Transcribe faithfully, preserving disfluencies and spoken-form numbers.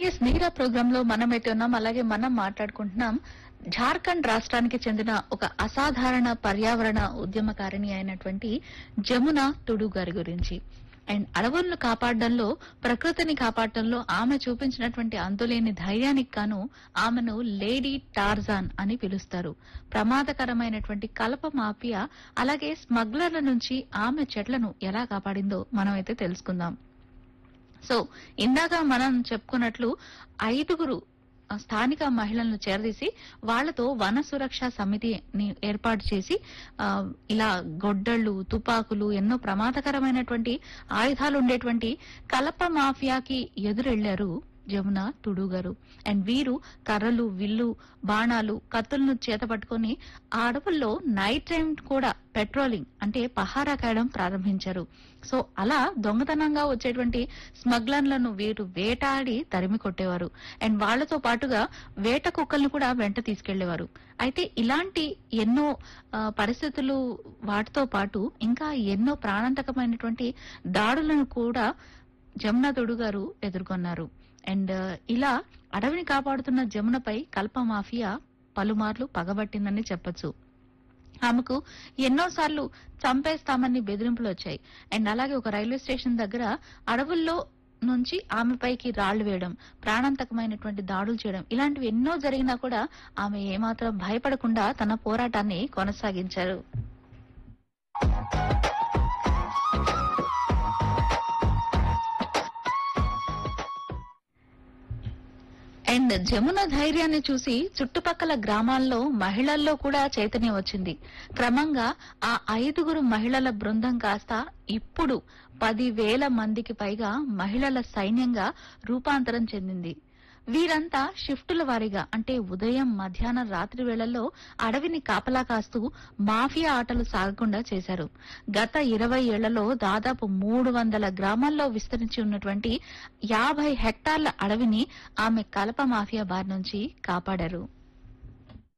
Yes మీరా programme లో మనం అయితే ఉన్నాం. అలాగే మనం మాట్లాడుకుంటున్నాం జార్ఖండ్ రాష్ట్రానికి చెందిన ఒక అసాధారణ పర్యావరణ ఉద్యమకారిణి అయినటువంటి జమున తుడు గారి గురించి. అండ్ అడవులను కాపాడడంలో, ప్రకృతిని కాపాడడంలో ఆమె చూపించినటువంటి అంతులేని ధైర్యానికి గాను ఆమెను లేడీ టార్జాన్ అని పిలుస్తారు. ప్రమాదకరమైనటువంటి కలప మాఫియా అలాగే స్మగ్లర్ల నుంచి ఆమె చెట్లను ఎలా కాపాడిందో మనం అయితే తెలుసుకుందాం. సో ఇందాక మనం చెప్పుకున్నట్లు ఐదుగురు ఆ, స్థానిక మహిళలను చేరదీసి వాళ్లతో వన సురక్ష సమితిని ఏర్పాటు చేసి ఆ, ఇలా గొడ్డళ్లు, తుపాకులు, ఎన్నో ప్రమాదకరమైనటువంటి ఆయుధాలు ఉండేటువంటి కలప మాఫియాకి ఎదురెళ్లారు జమున టుడు గారు. అండ్ వీరు కర్రలు, విల్లు, బాణాలు, కత్తులను చేత పట్టుకుని ఆ అడవుల్లో నైట్ టైం కూడా పెట్రోలింగ్ అంటే పహారా కాయడం ప్రారంభించారు. సో అలా దొంగతనంగా వచ్చేటువంటి స్మగ్లర్లను వీరు వేటాడి తరిమి కొట్టేవారు. అండ్ వాళ్లతో పాటుగా వేట కుక్కలను కూడా వెంట తీసుకెళ్లేవారు. అయితే ఇలాంటి ఎన్నో ఆ, పరిస్థితులు వాటితో పాటు ఇంకా ఎన్నో ప్రాణాంతకమైనటువంటి దాడులను కూడా జమున తుడు గారు ఎదుర్కొన్నారు. అండ్ ఇలా అడవిని కాపాడుతున్న జమునపై కల్ప మాఫియా పలుమార్లు పగబట్టిందని చెప్పొచ్చు. ఆమెకు ఎన్నోసార్లు చంపేస్తామని బెదిరింపులు వచ్చాయి. అండ్ అలాగే ఒక రైల్వే స్టేషన్ దగ్గర అడవుల్లో నుంచి ఆమెపైకి రాళ్లు వేయడం, ప్రాణాంతకమైనటువంటి దాడులు చేయడం, ఇలాంటివి ఎన్నో జరిగినా కూడా ఆమె ఏమాత్రం భయపడకుండా తన పోరాటాన్ని కొనసాగించారు. అండ్ జమున ధైర్యాన్ని చూసి చుట్టుపక్కల గ్రామాల్లో మహిళల్లో కూడా చైతన్యం వచ్చింది. క్రమంగా ఆ ఐదుగురు మహిళల బృందం కాస్త ఇప్పుడు పదివేల మందికి పైగా మహిళల సైన్యంగా రూపాంతరం చెందింది. వీరంతా షిఫ్టుల వారీగా అంటే ఉదయం, మధ్యాహ్నం, రాత్రి వేళల్లో అడవిని కాపలా కాస్తూ మాఫియా ఆటలు సాగకుండా చేశారు. గత ఇరవై ఏళ్లలో దాదాపు మూడు వందల గ్రామాల్లో విస్తరించి ఉన్నటువంటి యాభై హెక్టార్ల అడవిని ఆమె కలప మాఫియా బారి నుంచి కాపాడారు.